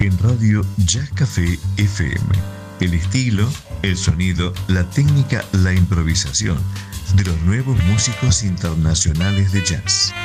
en Radio Jazz Café FM. El estilo, el sonido, la técnica, la improvisación de los nuevos músicos internacionales de jazz.